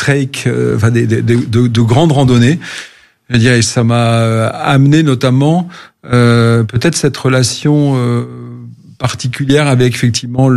treks, de grandes randonnées. Je dirais, ça m'a amené notamment peut-être cette relation particulière avec effectivement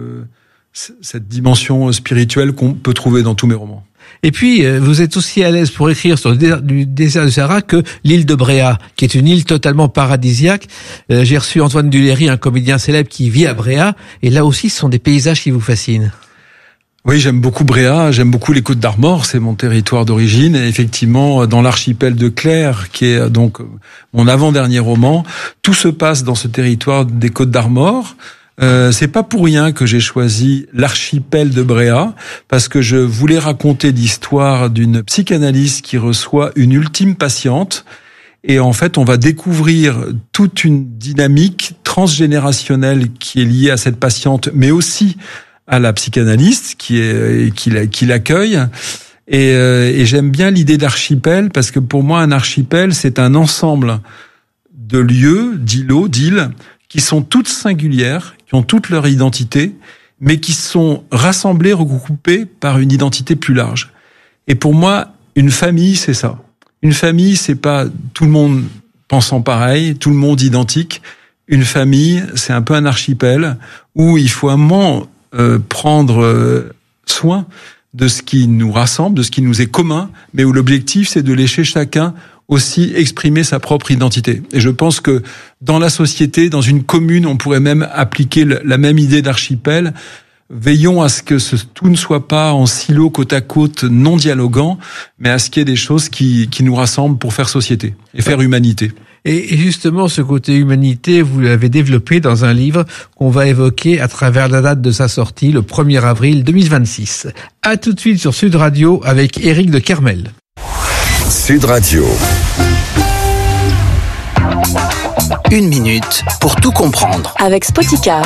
cette dimension spirituelle qu'on peut trouver dans tous mes romans. Et puis, vous êtes aussi à l'aise pour écrire sur du désert du Sahara que l'île de Bréa, qui est une île totalement paradisiaque. J'ai reçu Antoine Duléry, un comédien célèbre qui vit à Bréa, et là aussi, ce sont des paysages qui vous fascinent. Oui, j'aime beaucoup Bréa, j'aime beaucoup les Côtes d'Armor, c'est mon territoire d'origine. Et effectivement, dans l'archipel de Clair, qui est donc mon avant-dernier roman, tout se passe dans ce territoire des Côtes d'Armor. C'est pas pour rien que j'ai choisi l'archipel de Bréa, parce que je voulais raconter l'histoire d'une psychanalyste qui reçoit une ultime patiente. Et en fait, on va découvrir toute une dynamique transgénérationnelle qui est liée à cette patiente, mais aussi à la psychanalyste qui l'accueille. Et j'aime bien l'idée d'archipel, parce que pour moi, un archipel, c'est un ensemble de lieux, d'îlots, d'îles, qui sont toutes singulières, qui ont toute leur identité, mais qui sont rassemblées, regroupées par une identité plus large. Et pour moi, une famille, c'est ça. Une famille, c'est pas tout le monde pensant pareil, tout le monde identique. Une famille, c'est un peu un archipel où il faut un moment prendre soin de ce qui nous rassemble, de ce qui nous est commun, mais où l'objectif, c'est de laisser chacun aussi exprimer sa propre identité. Et je pense que dans la société, dans une commune, on pourrait même appliquer la même idée d'archipel. Veillons à ce que tout ne soit pas en silo côte à côte, non dialoguant, mais à ce qu'il y ait des choses qui nous rassemblent pour faire société et faire humanité. Et justement, ce côté humanité, vous l'avez développé dans un livre qu'on va évoquer à travers la date de sa sortie, le 1er avril 2026. À tout de suite sur Sud Radio avec Éric de Kermel. Sud Radio. 1 minute pour tout comprendre. Avec Spoticar.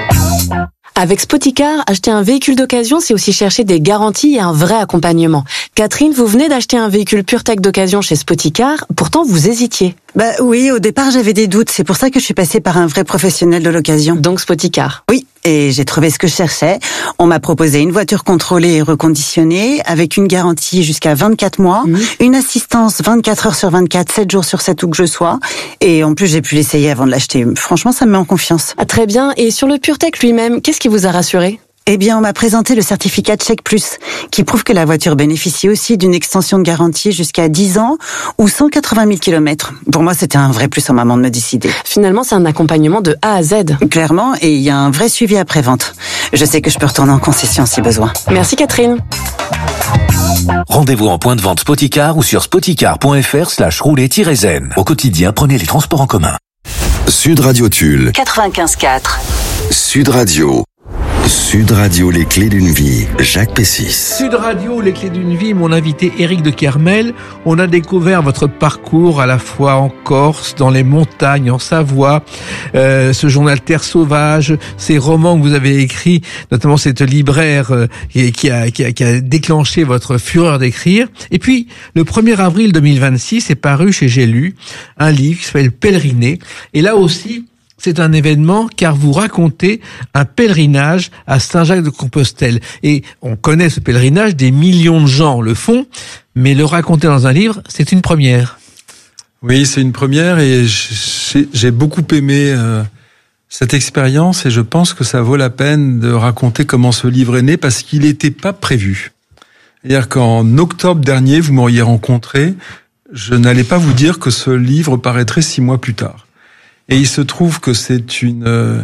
Avec Spoticar, acheter un véhicule d'occasion, c'est aussi chercher des garanties et un vrai accompagnement. Catherine, vous venez d'acheter un véhicule PureTech d'occasion chez Spoticar, pourtant vous hésitiez. Bah oui, au départ j'avais des doutes, c'est pour ça que je suis passée par un vrai professionnel de l'occasion. Donc Spoticar. Oui, et j'ai trouvé ce que je cherchais. On m'a proposé une voiture contrôlée et reconditionnée, avec une garantie jusqu'à 24 mois, une assistance 24 heures sur 24, 7 jours sur 7 où que je sois, et en plus j'ai pu l'essayer avant de l'acheter. Franchement, ça me met en confiance. Ah, très bien, et sur le PureTech lui-même, qu'est-ce qui vous a rassuré ? Eh bien, on m'a présenté le certificat Check Plus, qui prouve que la voiture bénéficie aussi d'une extension de garantie jusqu'à 10 ans ou 180 000 km. Pour moi, c'était un vrai plus au moment de me décider. Finalement, c'est un accompagnement de A à Z. Clairement, et il y a un vrai suivi après-vente. Je sais que je peux retourner en concession si besoin. Merci Catherine. Rendez-vous en point de vente Spoticar ou sur spoticar.fr/rouler-zen. Au quotidien, prenez les transports en commun. Sud Radio Tulle. 95.4. Sud Radio. Sud Radio, les clés d'une vie. Jacques Pessis. Sud Radio, les clés d'une vie, mon invité Éric de Kermel. On a découvert votre parcours à la fois en Corse, dans les montagnes, en Savoie, ce journal Terre Sauvage, ces romans que vous avez écrits, notamment cette libraire qui a déclenché votre fureur d'écrire. Et puis, le 1er avril 2026 est paru chez J'ai lu un livre qui s'appelle Pèleriner. Et là aussi, c'est un événement car vous racontez un pèlerinage à Saint-Jacques-de-Compostelle. Et on connaît ce pèlerinage, des millions de gens le font, mais le raconter dans un livre, c'est une première. Oui, c'est une première et j'ai beaucoup aimé cette expérience et je pense que ça vaut la peine de raconter comment ce livre est né parce qu'il n'était pas prévu. C'est-à-dire qu'en octobre dernier, vous m'auriez rencontré, je n'allais pas vous dire que ce livre paraîtrait 6 mois plus tard. Et il se trouve que c'est une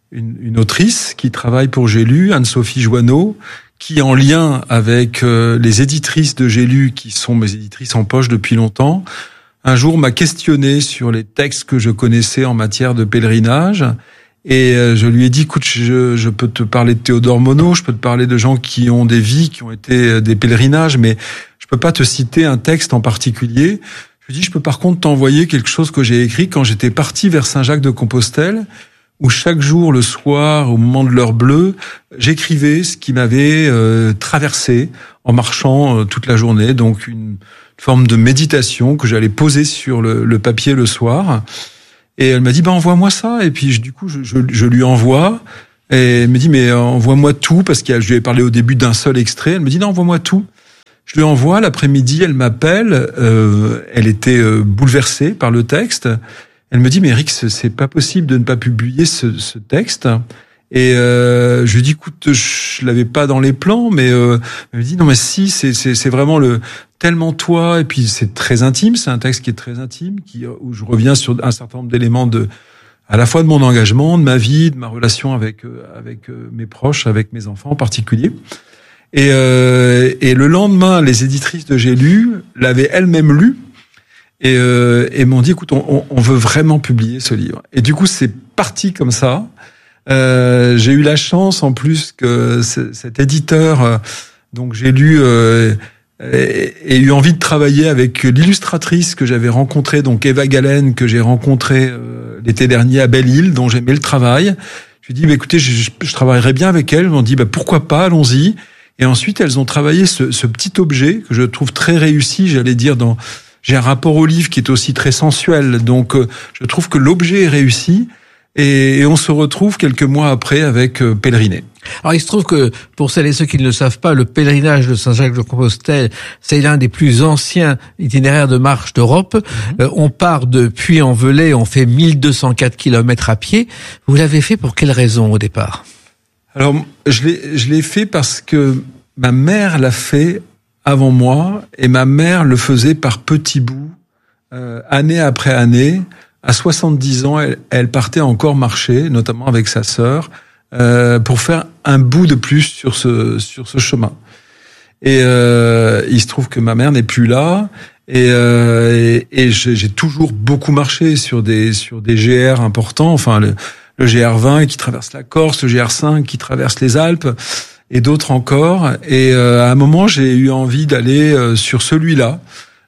autrice qui travaille pour J'ai lu, Anne-Sophie Joanneau, qui en lien avec les éditrices de J'ai lu, qui sont mes éditrices en poche depuis longtemps, un jour m'a questionné sur les textes que je connaissais en matière de pèlerinage. Et je lui ai dit, écoute, je peux te parler de Théodore Monod, je peux te parler de gens qui ont des vies, qui ont été des pèlerinages, mais je peux pas te citer un texte en particulier. Je lui dis, je peux par contre t'envoyer quelque chose que j'ai écrit quand j'étais parti vers Saint-Jacques-de-Compostelle, où chaque jour, le soir, au moment de l'heure bleue, j'écrivais ce qui m'avait traversé en marchant toute la journée. Donc une forme de méditation que j'allais poser sur le papier le soir. Et elle m'a dit, envoie-moi ça. Et puis du coup, je lui envoie. Et elle me dit, mais envoie-moi tout, parce que je lui ai parlé au début d'un seul extrait. Elle me dit, non, envoie-moi tout. Je lui envoie l'après-midi, elle m'appelle, elle était bouleversée par le texte. Elle me dit, mais Eric, c'est pas possible de ne pas publier ce texte. Et je lui dis, écoute, je l'avais pas dans les plans, mais elle me dit, non mais si, c'est vraiment tellement toi, et puis c'est très intime, c'est un texte qui est très intime, où je reviens sur un certain nombre d'éléments à la fois de mon engagement, de ma vie, de ma relation avec mes proches, avec mes enfants en particulier. Et le lendemain, les éditrices de J'ai lu l'avaient elles-mêmes lu et m'ont dit, écoute, on veut vraiment publier ce livre. Et du coup, c'est parti comme ça. J'ai eu la chance, en plus, que cet éditeur, donc J'ai lu, ait eu envie de travailler avec l'illustratrice que j'avais rencontrée, donc Eva Galen, que j'ai rencontrée l'été dernier à Belle-Île, dont j'aimais le travail. Je lui ai dit, écoutez, je travaillerai bien avec elle. Ils m'ont dit, pourquoi pas, allons-y. Et ensuite, elles ont travaillé ce petit objet que je trouve très réussi, j'allais dire, j'ai un rapport au livre qui est aussi très sensuel. Donc, je trouve que l'objet est réussi. Et on se retrouve quelques mois après avec Pèleriné. Alors il se trouve que, pour celles et ceux qui ne le savent pas, le pèlerinage de Saint-Jacques-de-Compostelle, c'est l'un des plus anciens itinéraires de marche d'Europe. On part de Puy-en-Velay, on fait 1204 kilomètres à pied. Vous l'avez fait pour quelle raison au départ? Alors, je l'ai fait parce que ma mère l'a fait avant moi, et ma mère le faisait par petits bouts, année après année. À 70 ans, elle partait encore marcher, notamment avec sa sœur, pour faire un bout de plus sur ce chemin. Et il se trouve que ma mère n'est plus là, et j'ai toujours beaucoup marché sur des GR importants, enfin le GR20 qui traverse la Corse, le GR5 qui traverse les Alpes, et d'autres encore. Et à un moment, j'ai eu envie d'aller sur celui-là.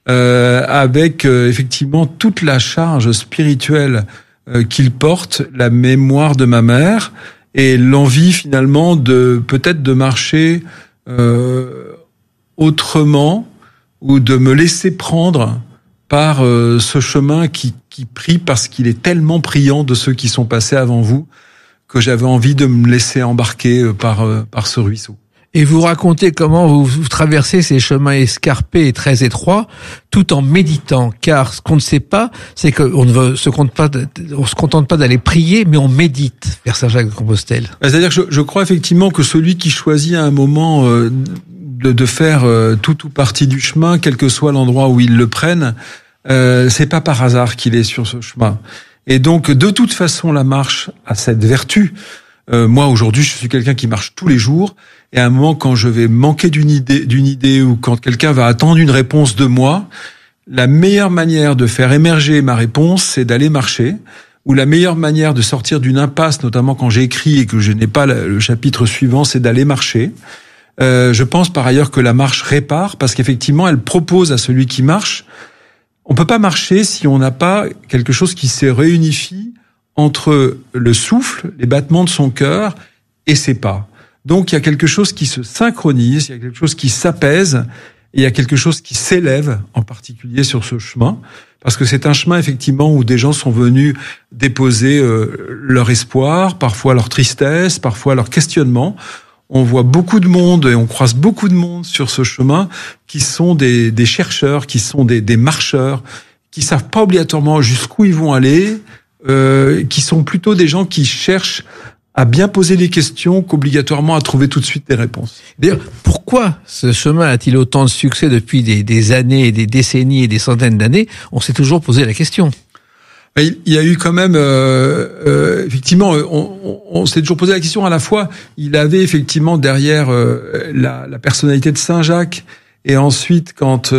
Avec effectivement toute la charge spirituelle qu'il porte, la mémoire de ma mère et l'envie finalement de peut-être de marcher autrement ou de me laisser prendre par ce chemin qui prie parce qu'il est tellement priant de ceux qui sont passés avant vous que j'avais envie de me laisser embarquer par ce ruisseau. Et vous racontez comment vous traversez ces chemins escarpés et très étroits, tout en méditant. Car ce qu'on ne sait pas, c'est qu'on ne se contente pas d'aller prier, mais on médite vers Saint-Jacques-de-Compostelle. C'est-à-dire que je crois effectivement que celui qui choisit à un moment de faire tout ou partie du chemin, quel que soit l'endroit où il le prenne, c'est pas par hasard qu'il est sur ce chemin. Et donc, de toute façon, la marche a cette vertu. Moi, aujourd'hui, je suis quelqu'un qui marche tous les jours. Et à un moment, quand je vais manquer d'une idée ou quand quelqu'un va attendre une réponse de moi, la meilleure manière de faire émerger ma réponse, c'est d'aller marcher. Ou la meilleure manière de sortir d'une impasse, notamment quand j'écris et que je n'ai pas le chapitre suivant, c'est d'aller marcher. Je pense par ailleurs que la marche répare parce qu'effectivement, elle propose à celui qui marche. On peut pas marcher si on n'a pas quelque chose qui se réunifie entre le souffle, les battements de son cœur et ses pas. Donc il y a quelque chose qui se synchronise, il y a quelque chose qui s'apaise, et il y a quelque chose qui s'élève, en particulier sur ce chemin, parce que c'est un chemin effectivement où des gens sont venus déposer leur espoir, parfois leur tristesse, parfois leur questionnement. On voit beaucoup de monde et on croise beaucoup de monde sur ce chemin qui sont des chercheurs, qui sont des marcheurs, qui savent pas obligatoirement jusqu'où ils vont aller, qui sont plutôt des gens qui cherchent à bien poser les questions qu'obligatoirement à trouver tout de suite des réponses. D'ailleurs, pourquoi ce chemin a-t-il autant de succès depuis des années, des décennies et des centaines d'années? On s'est toujours posé la question. Il y a eu quand même, effectivement, on s'est toujours posé la question à la fois. Il avait effectivement derrière la personnalité de Saint-Jacques, et ensuite quand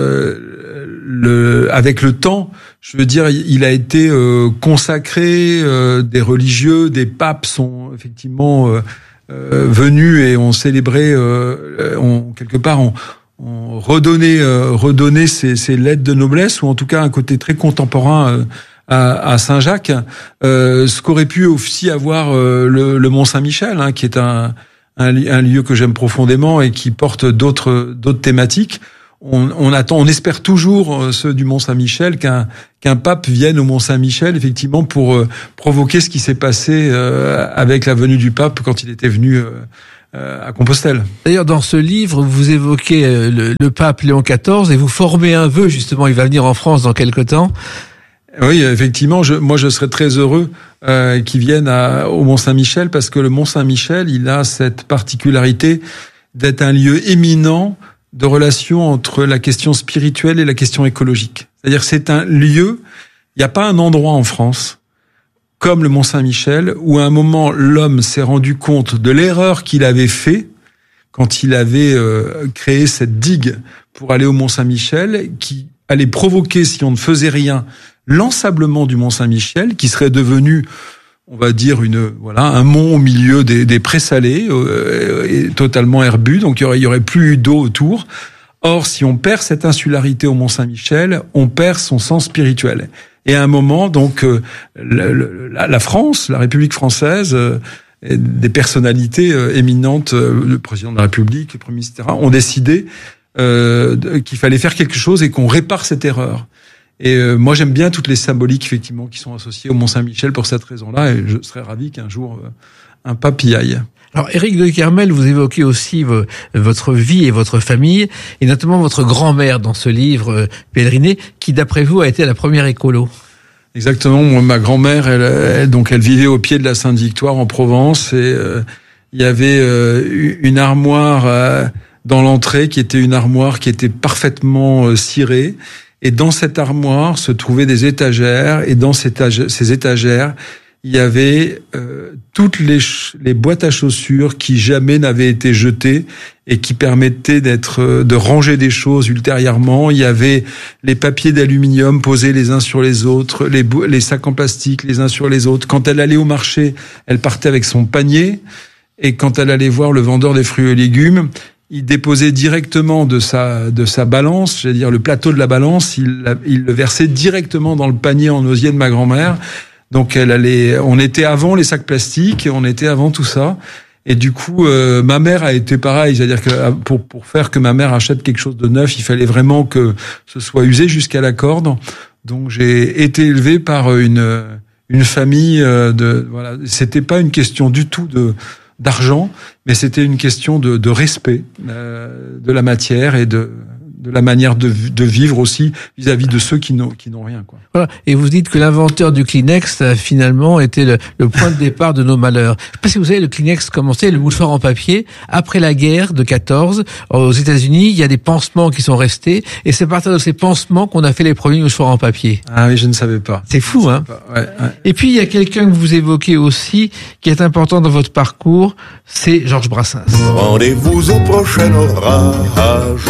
avec le temps, je veux dire, il a été consacré. Des religieux, des papes sont effectivement venus et ont célébré, quelque part, ont redonné ces lettres de noblesse, ou en tout cas un côté très contemporain à Saint-Jacques, ce qu'aurait pu aussi avoir le Mont-Saint-Michel, hein, qui est un lieu que j'aime profondément et qui porte d'autres thématiques. On espère toujours, ceux du Mont-Saint-Michel, qu'un pape vienne au Mont-Saint-Michel, effectivement, pour provoquer ce qui s'est passé avec la venue du pape quand il était venu à Compostelle. D'ailleurs, dans ce livre, vous évoquez le pape Léon XIV et vous formez un vœu, justement, il va venir en France dans quelque temps. Oui, effectivement, moi je serais très heureux qu'il vienne au Mont-Saint-Michel, parce que le Mont-Saint-Michel, il a cette particularité d'être un lieu éminent de relation entre la question spirituelle et la question écologique. C'est-à-dire c'est un lieu, il n'y a pas un endroit en France comme le Mont-Saint-Michel où à un moment l'homme s'est rendu compte de l'erreur qu'il avait fait quand il avait créé cette digue pour aller au Mont-Saint-Michel, qui allait provoquer, si on ne faisait rien, l'ensablement du Mont-Saint-Michel, qui serait devenu, on va dire, un mont au milieu des prés salés, et totalement herbu, donc il y aurait plus d'eau autour. Or, si on perd cette insularité au Mont-Saint-Michel, on perd son sens spirituel. Et à un moment, donc, la France, la République française, des personnalités éminentes, le président de la République, le Premier ministre, etc., ont décidé qu'il fallait faire quelque chose et qu'on répare cette erreur. Et moi, j'aime bien toutes les symboliques, effectivement, qui sont associées au Mont-Saint-Michel pour cette raison-là, et je serais ravi qu'un jour un pape y aille. Alors, Éric de Kermel, vous évoquez aussi votre vie et votre famille, et notamment votre grand-mère dans ce livre Pèleriné, qui, d'après vous, a été la première écolo. Exactement. Ma grand-mère, elle vivait au pied de la Sainte-Victoire en Provence, et il y avait une armoire dans l'entrée qui était une armoire qui était parfaitement cirée. Et dans cette armoire se trouvaient des étagères, et dans ces étagères, il y avait toutes les boîtes à chaussures qui jamais n'avaient été jetées et qui permettaient de ranger des choses ultérieurement. Il y avait les papiers d'aluminium posés les uns sur les autres, les sacs en plastique les uns sur les autres. Quand elle allait au marché, elle partait avec son panier, et quand elle allait voir le vendeur des fruits et légumes, il déposait directement de sa balance, j'allais dire le plateau de la balance, il le versait directement dans le panier en osier de ma grand-mère. Donc on était avant les sacs plastiques, on était avant tout ça. Et du coup, ma mère a été pareil, c'est-à-dire que pour faire que ma mère achète quelque chose de neuf, il fallait vraiment que ce soit usé jusqu'à la corde. Donc j'ai été élevé par une famille voilà, c'était pas une question du tout d'argent, mais c'était une question de respect de la matière et de la manière de vivre aussi vis-à-vis de ceux qui n'ont rien, quoi. Voilà. Et vous dites que l'inventeur du Kleenex a finalement été le point de départ de nos malheurs. Je sais pas si vous savez, le Kleenex commençait, le mouchoir en papier, après la guerre de 14. Aux États-Unis, il y a des pansements qui sont restés, et c'est à partir de ces pansements qu'on a fait les premiers mouchoirs en papier. Ah oui, je ne savais pas. C'est fou, hein? Ouais. Et puis, il y a quelqu'un que vous évoquez aussi, qui est important dans votre parcours, c'est Georges Brassens. Rendez-vous au prochain orage.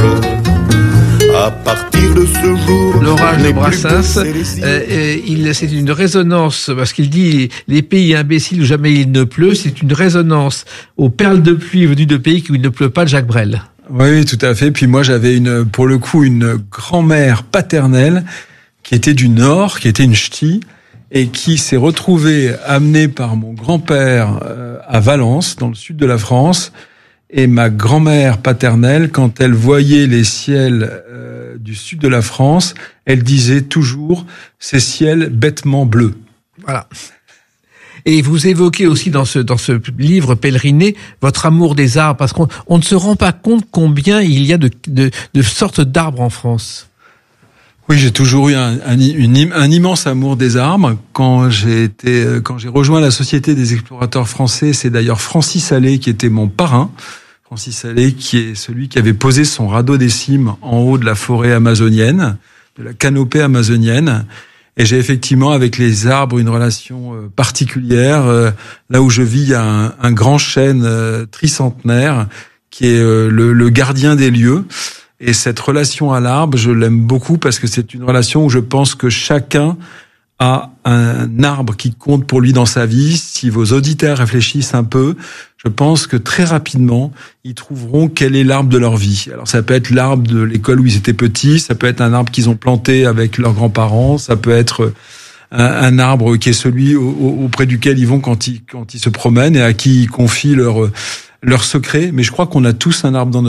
À partir de ce jour, l'orage de Brassens, c'est une résonance, parce qu'il dit les pays imbéciles où jamais il ne pleut, c'est une résonance aux perles de pluie venues de pays où il ne pleut pas, de Jacques Brel. Oui, tout à fait. Puis moi, j'avais pour le coup, une grand-mère paternelle qui était du Nord, qui était une ch'ti, et qui s'est retrouvée amenée par mon grand-père à Valence, dans le sud de la France. Et ma grand-mère paternelle, quand elle voyait les ciels du sud de la France, elle disait toujours « ces ciels bêtement bleus ». Voilà. Et vous évoquez aussi dans ce livre Pèleriné votre amour des arbres, parce qu'on ne se rend pas compte combien il y a de sortes d'arbres en France. Oui, j'ai toujours eu un immense amour des arbres. Quand j'ai rejoint la Société des explorateurs français, c'est d'ailleurs Francis Allais qui était mon parrain. Francis Allais, qui est celui qui avait posé son radeau des cimes en haut de la forêt amazonienne, de la canopée amazonienne. Et j'ai effectivement, avec les arbres, une relation particulière. Là où je vis, il y a un grand chêne tricentenaire qui est le gardien des lieux. Et cette relation à l'arbre, je l'aime beaucoup parce que c'est une relation où je pense que chacun a un arbre qui compte pour lui dans sa vie. Si vos auditeurs réfléchissent un peu, je pense que très rapidement, ils trouveront quel est l'arbre de leur vie. Alors ça peut être l'arbre de l'école où ils étaient petits, ça peut être un arbre qu'ils ont planté avec leurs grands-parents, ça peut être un arbre qui est celui auprès duquel ils vont quand ils se promènent et à qui ils confient leurs secrets. Mais je crois qu'on a tous un arbre dans notre vie.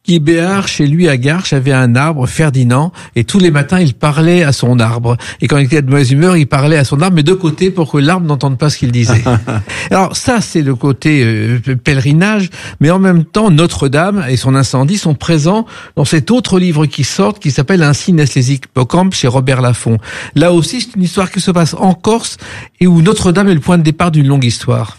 Guy Béard, chez lui à Garches, avait un arbre, Ferdinand, et tous les matins, il parlait à son arbre. Et quand il était de mauvaise humeur, il parlait à son arbre, mais de côté, pour que l'arbre n'entende pas ce qu'il disait. Alors ça, c'est le côté pèlerinage, mais en même temps, Notre-Dame et son incendie sont présents dans cet autre livre qui sort, qui s'appelle Ainsi naissent les hippocampes, chez Robert Laffont. Là aussi, c'est une histoire qui se passe en Corse, et où Notre-Dame est le point de départ d'une longue histoire.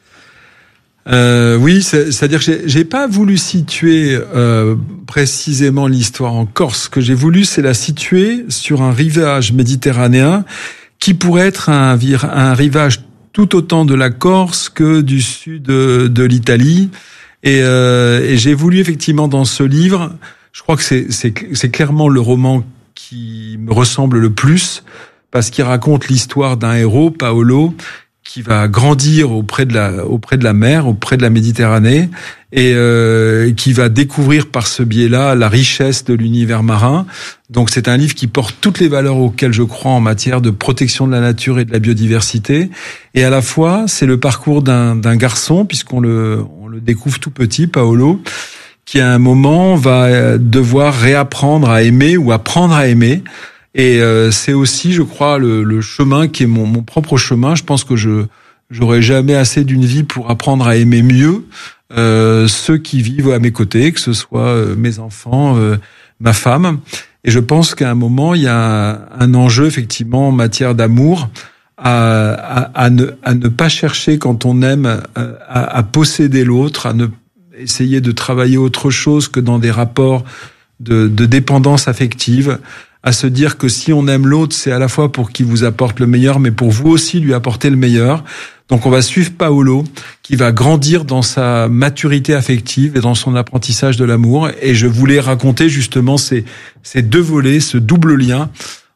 Oui, c'est-à-dire que j'ai pas voulu situer précisément l'histoire en Corse. Ce que j'ai voulu, c'est la situer sur un rivage méditerranéen qui pourrait être un rivage tout autant de la Corse que du sud de l'Italie. Et j'ai voulu effectivement dans ce livre, je crois que c'est clairement le roman qui me ressemble le plus parce qu'il raconte l'histoire d'un héros, Paolo, qui va grandir auprès de la mer, auprès de la Méditerranée, et qui va découvrir par ce biais-là la richesse de l'univers marin. Donc c'est un livre qui porte toutes les valeurs auxquelles je crois en matière de protection de la nature et de la biodiversité. Et à la fois, c'est le parcours d'un garçon, puisqu'on le découvre tout petit, Paolo, qui à un moment va devoir réapprendre à aimer ou apprendre à aimer. Et c'est aussi, je crois, le chemin qui est mon propre chemin. Je pense que j'aurai jamais assez d'une vie pour apprendre à aimer mieux ceux qui vivent à mes côtés, que ce soit mes enfants, ma femme. Et je pense qu'à un moment, il y a un enjeu effectivement en matière d'amour à ne pas chercher quand on aime à posséder l'autre, à ne essayer de travailler autre chose que dans des rapports de dépendance affective. À se dire que si on aime l'autre, c'est à la fois pour qu'il vous apporte le meilleur, mais pour vous aussi lui apporter le meilleur. Donc on va suivre Paolo, qui va grandir dans sa maturité affective et dans son apprentissage de l'amour. Et je voulais raconter justement ces deux volets, ce double lien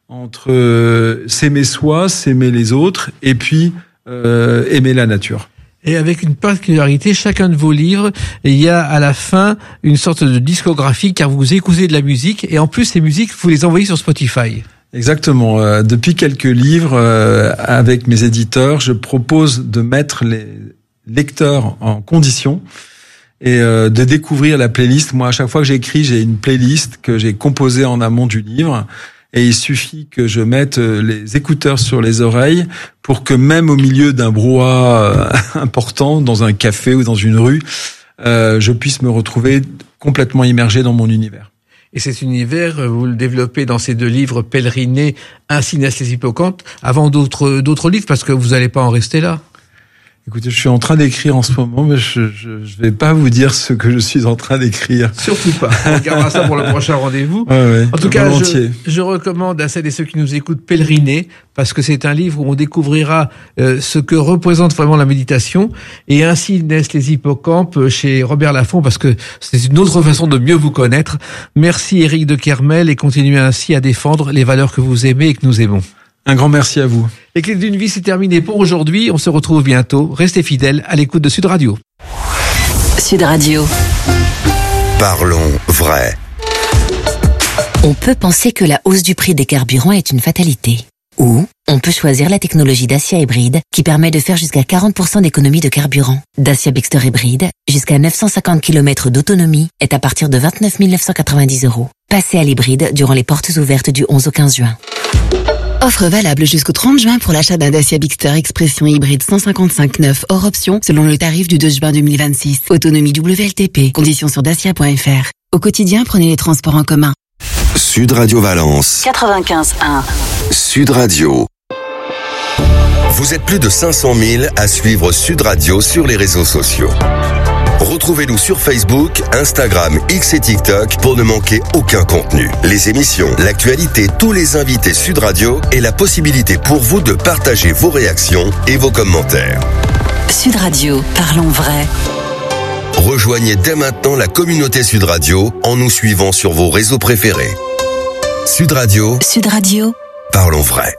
entre s'aimer soi, s'aimer les autres, et puis aimer la nature. Et avec une particularité, chacun de vos livres, il y a à la fin une sorte de discographie, car vous écoutez de la musique, et en plus ces musiques, vous les envoyez sur Spotify. Exactement. Depuis quelques livres, avec mes éditeurs, je propose de mettre les lecteurs en condition et de découvrir la playlist. Moi, à chaque fois que j'écris, j'ai une playlist que j'ai composée en amont du livre. Et il suffit que je mette les écouteurs sur les oreilles pour que même au milieu d'un brouhaha important, dans un café ou dans une rue, je puisse me retrouver complètement immergé dans mon univers. Et cet univers, vous le développez dans ces deux livres, Pèleriner, Ainsi naissent les hippocampes, avant d'autres livres, parce que vous n'allez pas en rester là. Écoutez, je suis en train d'écrire en ce moment, mais je vais pas vous dire ce que je suis en train d'écrire. Surtout pas. On regardera ça pour le prochain rendez-vous. Ouais, en tout cas, je recommande à celles et ceux qui nous écoutent Pèleriner, parce que c'est un livre où on découvrira ce que représente vraiment la méditation. Et Ainsi naissent les hippocampes chez Robert Laffont, parce que c'est une autre façon de mieux vous connaître. Merci Éric de Kermel, et continuez ainsi à défendre les valeurs que vous aimez et que nous aimons. Un grand merci à vous. Les clés d'une vie, c'est terminé pour aujourd'hui. On se retrouve bientôt. Restez fidèles à l'écoute de Sud Radio. Sud Radio. Parlons vrai. On peut penser que la hausse du prix des carburants est une fatalité. Ou on peut choisir la technologie Dacia Hybride qui permet de faire jusqu'à 40% d'économie de carburant. Dacia Bigster Hybride, jusqu'à 950 km d'autonomie, est à partir de 29 990 €. Passez à l'hybride durant les portes ouvertes du 11 au 15 juin. Offre valable jusqu'au 30 juin pour l'achat d'un Dacia Bigster Expression hybride 155/9 hors option selon le tarif du 2 juin 2026. Autonomie WLTP. Conditions sur dacia.fr. Au quotidien, prenez les transports en commun. Sud Radio Valence. 95.1. Sud Radio. Vous êtes plus de 500 000 à suivre Sud Radio sur les réseaux sociaux. Retrouvez-nous sur Facebook, Instagram, X et TikTok pour ne manquer aucun contenu. Les émissions, l'actualité, tous les invités Sud Radio et la possibilité pour vous de partager vos réactions et vos commentaires. Sud Radio, parlons vrai. Rejoignez dès maintenant la communauté Sud Radio en nous suivant sur vos réseaux préférés. Sud Radio. Sud Radio. Parlons vrai.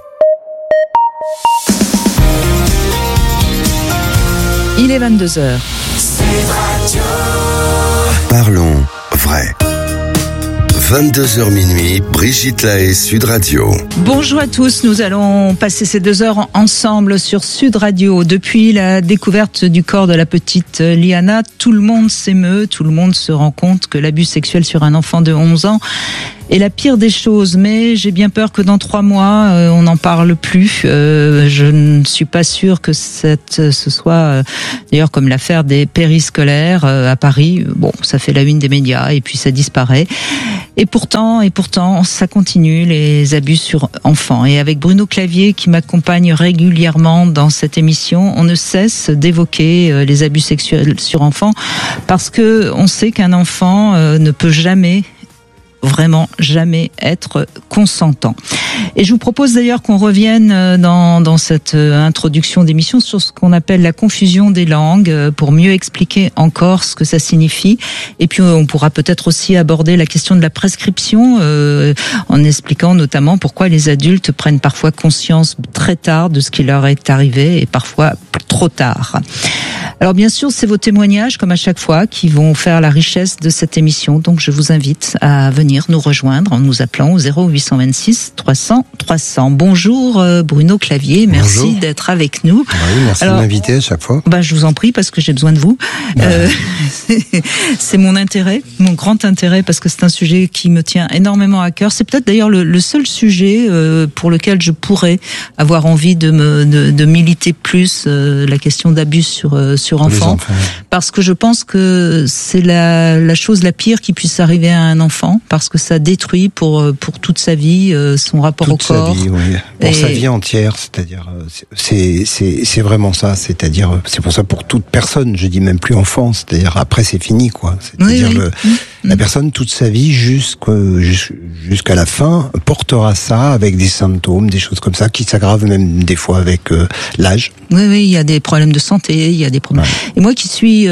Il est 22h. Parlons vrai. 22h minuit, Brigitte Lahaie, Sud Radio. Bonjour à tous, nous allons passer ces 2 heures ensemble sur Sud Radio. Depuis la découverte du corps de la petite Liana, tout le monde s'émeut, tout le monde se rend compte que l'abus sexuel sur un enfant de 11 ans est la pire des choses, mais j'ai bien peur que dans 3 mois, on n'en parle plus. Je ne suis pas sûre que ce soit, d'ailleurs, comme l'affaire des périscolaires à Paris. Bon, ça fait la une des médias et puis ça disparaît. Et pourtant, ça continue, les abus sur enfants. Et avec Bruno Clavier, qui m'accompagne régulièrement dans cette émission, on ne cesse d'évoquer les abus sexuels sur enfants, parce que on sait qu'un enfant ne peut jamais être consentant. Et je vous propose d'ailleurs qu'on revienne dans cette introduction d'émission sur ce qu'on appelle la confusion des langues, pour mieux expliquer encore ce que ça signifie. Et puis on pourra peut-être aussi aborder la question de la prescription, en expliquant notamment pourquoi les adultes prennent parfois conscience très tard de ce qui leur est arrivé et parfois trop tard. Alors bien sûr, c'est vos témoignages, comme à chaque fois, qui vont faire la richesse de cette émission. Donc je vous invite à venir nous rejoindre en nous appelant au 0826 300 300. Bonjour Bruno Clavier, merci d'être avec nous. Oui, merci de m'inviter à chaque fois. Je vous en prie, parce que j'ai besoin de vous. C'est mon intérêt, mon grand intérêt, parce que c'est un sujet qui me tient énormément à cœur. C'est peut-être d'ailleurs le seul sujet pour lequel je pourrais avoir envie de militer plus la question d'abus sur enfants, parce que je pense que c'est la chose la pire qui puisse arriver à un enfant, parce que ça détruit pour toute sa vie son rapport au corps. Sa vie, oui. Pour sa vie entière, c'est-à-dire c'est vraiment ça, c'est-à-dire c'est pour ça pour toute personne, je dis même plus enfant, c'est-à-dire après c'est fini quoi, c'est-à-dire la personne toute sa vie jusqu'à la fin portera ça avec des symptômes, des choses comme ça qui s'aggravent même des fois avec l'âge. Oui, il y a des problèmes de santé, il y a des problèmes. Ouais. Et moi qui suis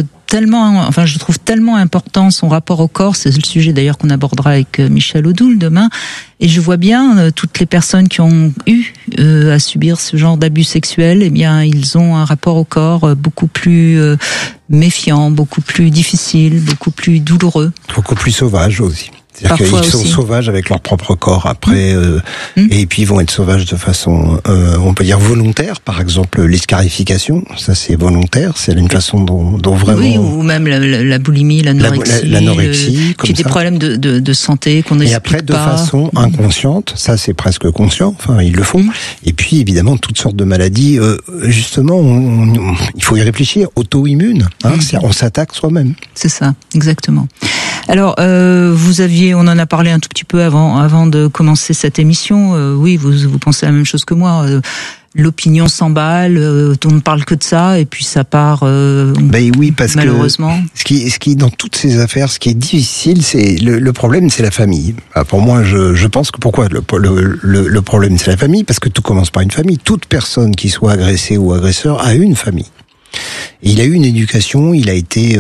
je trouve tellement important son rapport au corps, c'est le sujet d'ailleurs qu'on abordera avec Michel Odoul demain, et je vois bien toutes les personnes qui ont eu à subir ce genre d'abus sexuels, ils ont un rapport au corps beaucoup plus méfiant, beaucoup plus difficile, beaucoup plus douloureux. Beaucoup plus sauvage aussi. C'est-à-dire qu'ils sont sauvages avec leur propre corps après, et puis ils vont être sauvages de façon, on peut dire volontaire. Par exemple, l'escarification, ça c'est volontaire, c'est une façon dont vraiment. Oui, ou même la boulimie, l'anorexie, puis des problèmes de santé qu'on n'explique pas. Et après, de façon inconsciente, ça c'est presque conscient. Enfin, ils le font. Et puis évidemment toutes sortes de maladies. Justement, il faut y réfléchir. Auto-immune, on s'attaque soi-même. C'est ça, exactement. Alors, on en a parlé un tout petit peu avant de commencer cette émission. Oui, vous pensez la même chose que moi. L'opinion s'emballe, on ne parle que de ça, et puis ça part. Oui, parce malheureusement. Que ce qui dans toutes ces affaires, ce qui est difficile, c'est le problème, c'est la famille. Pour moi, je pense que pourquoi le problème, c'est la famille, parce que tout commence par une famille. Toute personne qui soit agressée ou agresseur a une famille. Et il a eu une éducation, il a été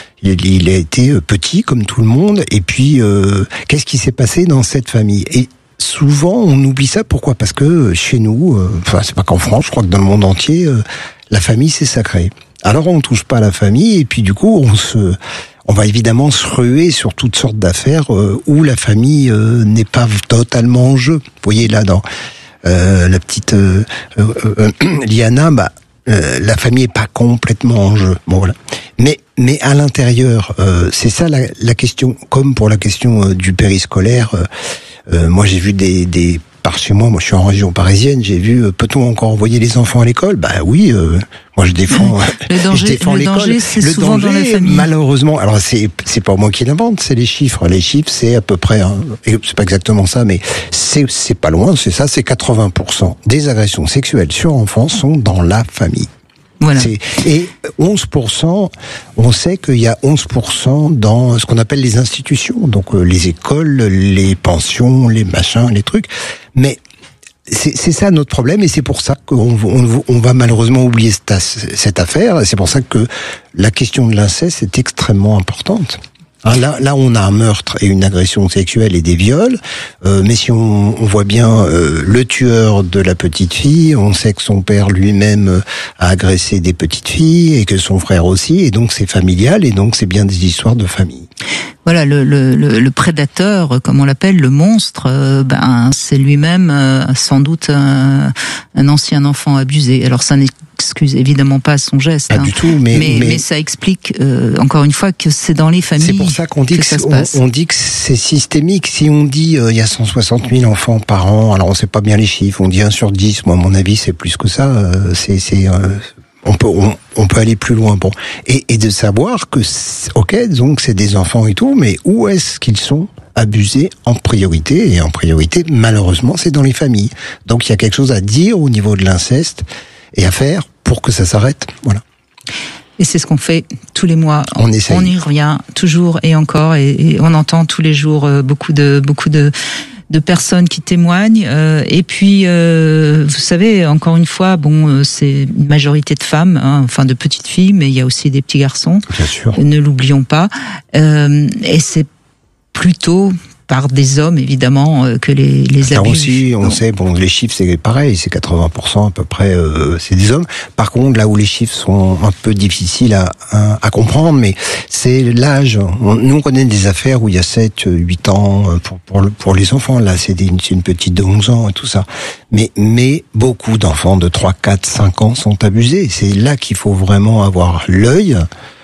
petit comme tout le monde, et puis qu'est-ce qui s'est passé dans cette famille? Et souvent on oublie ça, pourquoi? Parce que chez nous, c'est pas qu'en France, je crois que dans le monde entier, la famille c'est sacré. Alors on touche pas à la famille, et puis du coup on va évidemment se ruer sur toutes sortes d'affaires où la famille n'est pas totalement en jeu. Vous voyez là dans la petite Liana, la famille est pas complètement en jeu. Bon voilà. Mais à l'intérieur, c'est ça la question. Comme pour la question du périscolaire, moi j'ai vu par chez moi je suis en région parisienne, j'ai vu, peut-on encore envoyer les enfants à l'école? Oui, moi je défends le danger, c'est souvent dans la famille. Malheureusement, alors c'est pas moi qui l'invente, c'est les chiffres. Les chiffres, c'est à peu près, et c'est pas exactement ça, mais c'est pas loin, c'est ça, c'est 80% des agressions sexuelles sur enfants sont dans la famille. Voilà. Et 11%, on sait qu'il y a 11% dans ce qu'on appelle les institutions, donc les écoles, les pensions, les machins, les trucs. Mais c'est ça notre problème, et c'est pour ça qu'on va malheureusement oublier cette affaire. Et c'est pour ça que la question de l'inceste est extrêmement importante. Là, on a un meurtre et une agression sexuelle et des viols, mais si on voit bien le tueur de la petite fille, on sait que son père lui-même a agressé des petites filles et que son frère aussi, et donc c'est familial, et donc c'est bien des histoires de famille. Voilà, le prédateur, comme on l'appelle, le monstre, c'est lui-même sans doute un ancien enfant abusé. Alors ça n'excuse évidemment pas son geste. Pas du tout, mais ça explique encore une fois que c'est dans les familles. C'est pour ça qu'on dit que ça se passe. On dit que c'est systémique. Si on dit il y a 160 000 enfants par an, alors on sait pas bien les chiffres. On dit 1 sur 10. Moi, à mon avis, c'est plus que ça. On peut aller plus loin. Bon, et de savoir que ok, donc c'est des enfants et tout, mais où est-ce qu'ils sont abusés en priorité? Et en priorité, malheureusement, c'est dans les familles. Donc il y a quelque chose à dire au niveau de l'inceste et à faire pour que ça s'arrête. Voilà. Et c'est ce qu'on fait tous les mois. On y revient toujours et encore, et on entend tous les jours beaucoup de personnes qui témoignent. Et puis, vous savez, encore une fois, c'est une majorité de femmes, enfin de petites filles, mais il y a aussi des petits garçons. Bien sûr. Ne l'oublions pas. Et c'est plutôt par des hommes, évidemment, que les Alors abus. aussi, on sait, les chiffres, c'est pareil, c'est 80% à peu près, c'est des hommes. Par contre, là où les chiffres sont un peu difficiles à comprendre, mais c'est l'âge. Nous, on connaît des affaires où il y a 7, 8 ans pour les enfants. Là, c'est une petite de 11 ans et tout ça. Mais beaucoup d'enfants de 3, 4, 5 ans sont abusés. C'est là qu'il faut vraiment avoir l'œil.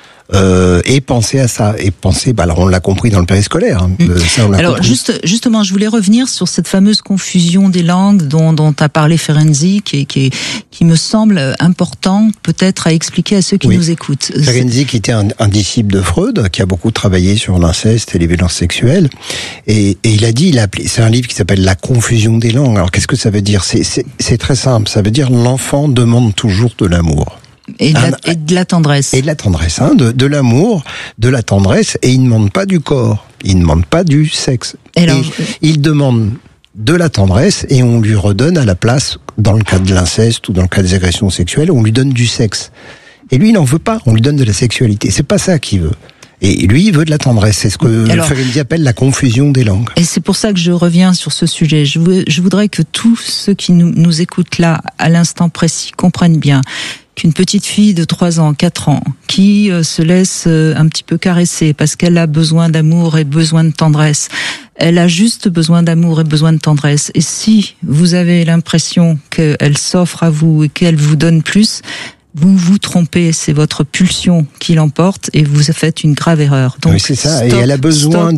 Et penser à ça, et penser, alors on l'a compris dans le périscolaire. Ça, on l'a alors compris. justement, je voulais revenir sur cette fameuse confusion des langues dont a parlé Ferenczi, qui me semble important peut-être à expliquer à ceux qui nous écoutent. Ferenczi, qui était un disciple de Freud, qui a beaucoup travaillé sur l'inceste et les violences sexuelles, et il a dit, c'est un livre qui s'appelle La confusion des langues. Alors qu'est-ce que ça veut dire? C'est très simple. Ça veut dire l'enfant demande toujours de l'amour. Et de la tendresse. Et de la tendresse, de l'amour, de la tendresse, et il ne demande pas du corps, il ne demande pas du sexe. Il demande de la tendresse, et on lui redonne à la place, dans le cas de l'inceste ou dans le cas des agressions sexuelles, on lui donne du sexe. Et lui, il n'en veut pas, on lui donne de la sexualité. C'est pas ça qu'il veut. Et lui, il veut de la tendresse. C'est ce que Ferenczi appelle la confusion des langues. Et c'est pour ça que je reviens sur ce sujet. Je voudrais que tous ceux qui nous écoutent là, à l'instant précis, comprennent bien qu'une petite fille de 3 ans, 4 ans, qui se laisse un petit peu caresser parce qu'elle a besoin d'amour et besoin de tendresse, elle a juste besoin d'amour et besoin de tendresse. Et si vous avez l'impression qu'elle s'offre à vous et qu'elle vous donne plus, vous vous trompez, c'est votre pulsion qui l'emporte et vous faites une grave erreur. Donc, oui, c'est ça. Et elle a besoin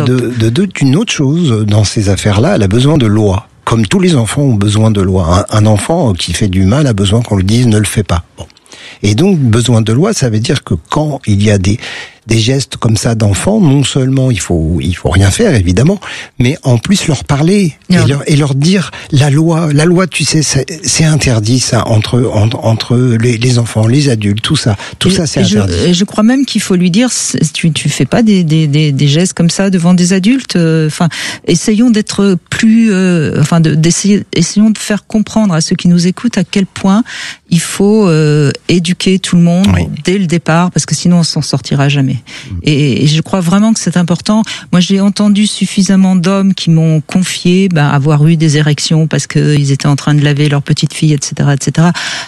d'une autre chose dans ces affaires-là. Elle a besoin de loi. Comme tous les enfants ont besoin de loi. Un enfant qui fait du mal a besoin qu'on lui dise ne le fais pas. Bon. Et donc, besoin de loi, ça veut dire que quand il y a des gestes comme ça d'enfants, non seulement il faut rien faire, évidemment, mais en plus leur parler et leur dire la loi, tu sais, c'est interdit, ça, entre les enfants, les adultes, tout ça c'est interdit. Je crois même qu'il faut lui dire, tu fais pas des gestes comme ça devant des adultes, essayons d'être plus, essayons de faire comprendre à ceux qui nous écoutent à quel point il faut éduquer tout le monde dès le départ, parce que sinon on s'en sortira jamais. Et je crois vraiment que c'est important. Moi, j'ai entendu suffisamment d'hommes qui m'ont confié avoir eu des érections parce qu'ils étaient en train de laver leur petite fille, etc., etc.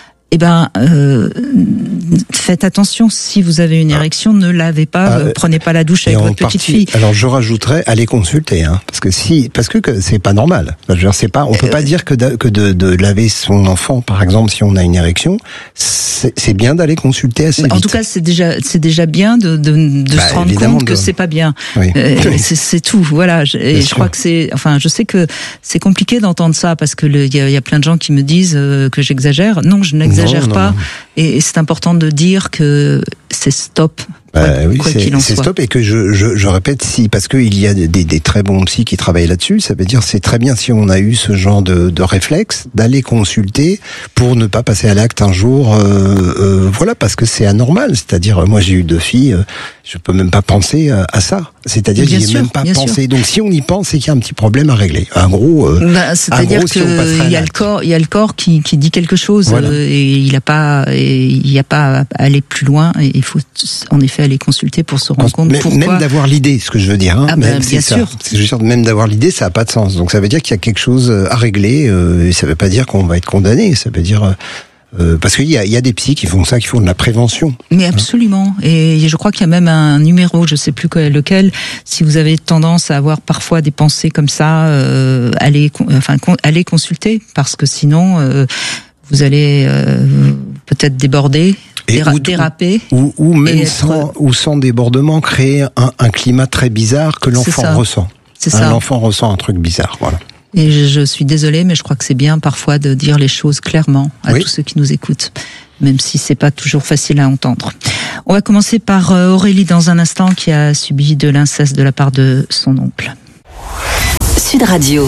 Faites attention, si vous avez une érection, ne lavez pas, prenez pas la douche avec votre petite fille. Alors je rajouterais, allez consulter, parce que c'est pas normal. On peut pas dire que de laver son enfant, par exemple, si on a une érection, c'est bien d'aller consulter assez vite. En tout cas, c'est déjà bien de se rendre compte que c'est pas bien. Oui. C'est tout, voilà. Je crois que je sais que c'est compliqué d'entendre ça parce que il y a plein de gens qui me disent que j'exagère. Non, je n'exagère pas. Et c'est important de dire que c'est stop. Oui, c'est stop, et que je répète, parce que il y a des très bons psys qui travaillent là-dessus, ça veut dire c'est très bien si on a eu ce genre de réflexe d'aller consulter pour ne pas passer à l'acte un jour, parce que c'est anormal. C'est-à-dire, moi j'ai eu 2 filles, je peux même pas penser à ça. C'est-à-dire j'y ai même pas pensé. Sûr. Donc si on y pense, c'est qu'il y a un petit problème à régler. Un gros. C'est-à-dire qu'il y a le corps qui dit quelque chose, et il y a pas à aller plus loin. Et il faut en effet aller consulter pour se rendre compte pourquoi. Même d'avoir l'idée, ce que je veux dire. Bien sûr. Je veux dire, même d'avoir l'idée, ça n'a pas de sens. Donc ça veut dire qu'il y a quelque chose à régler. Et ça veut pas dire qu'on va être condamné. Ça veut dire Parce qu'il y a des psys qui font ça, qui font de la prévention. Mais absolument. Et je crois qu'il y a même un numéro, je sais plus lequel. Si vous avez tendance à avoir parfois des pensées comme ça, allez consulter, parce que sinon vous allez peut-être déborder. Déraper ou même sans débordement, créer un climat très bizarre que l'enfant ressent. C'est ça. L'enfant ressent un truc bizarre, voilà. Et je suis désolée, mais je crois que c'est bien parfois de dire les choses clairement à tous ceux qui nous écoutent, même si c'est pas toujours facile à entendre. On va commencer par Aurélie dans un instant, qui a subi de l'inceste de la part de son oncle. Sud Radio.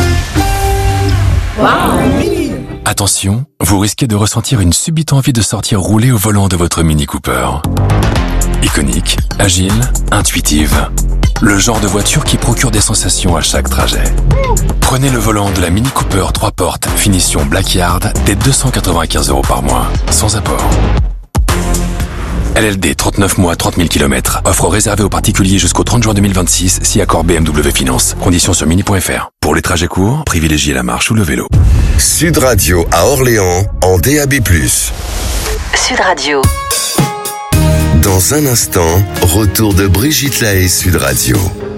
Attention, vous risquez de ressentir une subite envie de sortir rouler au volant de votre Mini Cooper. Iconique, agile, intuitive. Le genre de voiture qui procure des sensations à chaque trajet. Prenez le volant de la Mini Cooper 3 portes, finition Blackyard, dès 295 € par mois, sans apport. LLD 39 mois, 30 000 km. Offre réservée aux particuliers jusqu'au 30 juin 2026, si accord BMW Finance. Conditions sur mini.fr. Pour les trajets courts, privilégiez la marche ou le vélo. Sud Radio à Orléans, en DAB+. Sud Radio. Dans un instant, retour de Brigitte Lahaie, Sud Radio.